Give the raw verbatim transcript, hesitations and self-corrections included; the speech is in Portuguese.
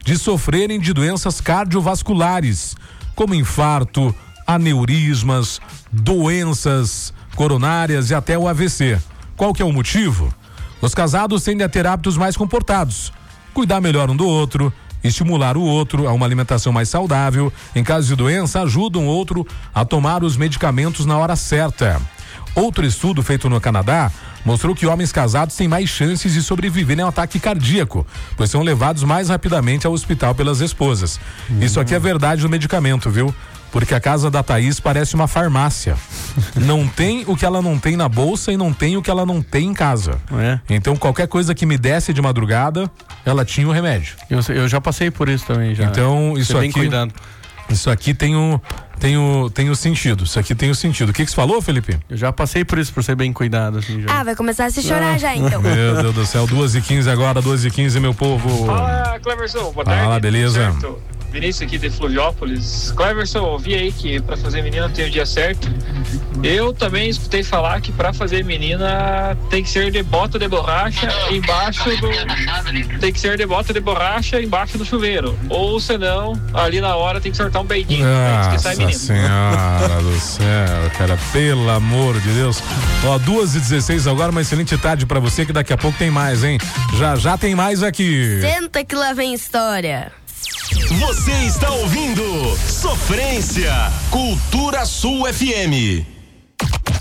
de sofrerem de doenças cardiovasculares, como infarto, aneurismas, doenças coronárias e até o A V C. Qual que é o motivo? Os casados tendem a ter hábitos mais comportados, cuidar melhor um do outro, estimular o outro a uma alimentação mais saudável. Em caso de doença, ajudam o outro a tomar os medicamentos na hora certa. Outro estudo feito no Canadá mostrou que homens casados têm mais chances de sobreviverem a um ataque cardíaco, pois são levados mais rapidamente ao hospital pelas esposas. Uhum. Isso aqui é verdade do medicamento, viu? Porque a casa da Thaís parece uma farmácia. Não tem o que ela não tem na bolsa e não tem o que ela não tem em casa. É. Então qualquer coisa que me desse de madrugada, ela tinha o remédio. Eu, eu já passei por isso também, já. Então isso Você aqui... bem cuidado. Isso aqui tem o, tem o, tem o sentido. Isso aqui tem o sentido. O que que você falou, Felipe? Eu já passei por isso, por ser bem cuidado. Assim, já. Ah, vai começar a se chorar ah. já, então. Meu Deus do céu, duas e quinze agora, duas e quinze, meu povo. Fala, Cleverson, boa tarde. Fala, beleza. Certo. Vinícius aqui de Fluviópolis. Cleverson, ouvi aí que pra fazer menina tem o dia certo. Eu também escutei falar que pra fazer menina tem que ser de bota de borracha embaixo do... Tem que ser de bota de borracha embaixo do chuveiro. Ou senão, ali na hora tem que soltar um beidinho. Nossa Senhora do céu, cara, pelo amor de Deus. Ó, duas e dezesseis agora, uma excelente tarde pra você, que daqui a pouco tem mais, hein? Já já tem mais aqui. Senta que lá vem história. Você está ouvindo Sofrência, Cultura Sul F M.